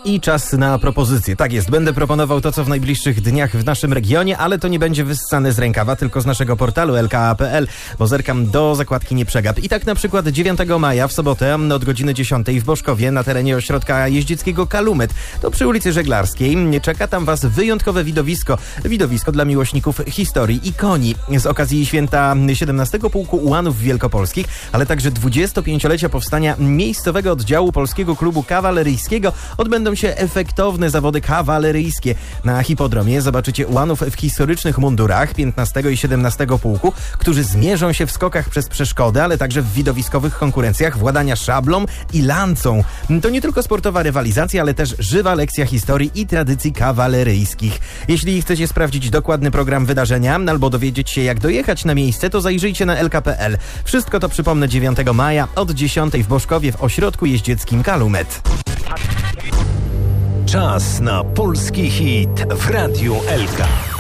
I czas na propozycje. Tak jest, będę proponował to, co w najbliższych dniach w naszym regionie, ale to nie będzie wyssane z rękawa, tylko z naszego portalu lka.pl, bo zerkam do zakładki Nie przegap. I tak na przykład 9 maja w sobotę od godziny 10 w Boszkowie na terenie ośrodka jeździeckiego Kalumet, to przy ulicy Żeglarskiej, czeka tam was wyjątkowe widowisko dla miłośników historii i koni. Z okazji święta 17 Pułku Ułanów Wielkopolskich, ale także 25-lecia powstania miejscowego oddziału Polskiego Klubu Kawaleryjskiego odbędą się efektowne zawody kawaleryjskie. Na hipodromie zobaczycie ułanów w historycznych mundurach 15 i 17 Pułku, którzy zmierzą się w skokach przez przeszkody, ale także w widowiskowych konkurencjach władania szablą i lancą. To nie tylko sportowa rywalizacja, ale też żywa lekcja historii i tradycji kawaleryjskich. Jeśli chcecie sprawdzić dokładny program wydarzenia albo dowiedzieć się, jak dojechać na miejsce, to zajrzyjcie na lk.pl. Wszystko to, przypomnę, 9 maja od 10 w Boszkowie w ośrodku jeździeckim Kalumet. Czas na polski hit w Radiu Elka.